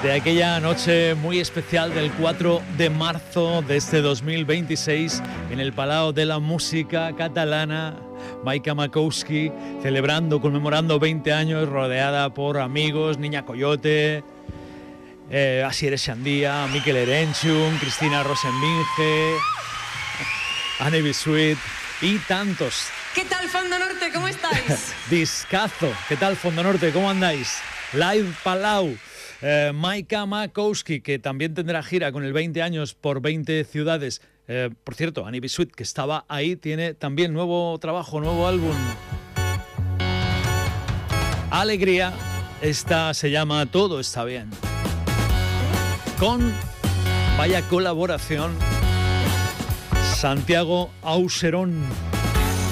de aquella noche muy especial del 4 de marzo de este 2026 en el Palau de la Música Catalana. Maika Makowski celebrando, conmemorando 20 años, rodeada por amigos, Niña Coyote, Asier Xandía, Mikel Erenchun, Cristina Rosenbinge, Anne Bisuit y tantos. ¿Qué tal, Fondo Norte? ¿Cómo estáis? Discazo. ¿Qué tal, Fondo Norte? ¿Cómo andáis? Live Palau. Maika Makowski, que también tendrá gira con el 20 años por 20 ciudades. Por cierto, Anne Bisuit, que estaba ahí, tiene también nuevo trabajo, nuevo álbum. Alegría. Esta se llama Todo está bien. Con, vaya colaboración, Santiago Auserón.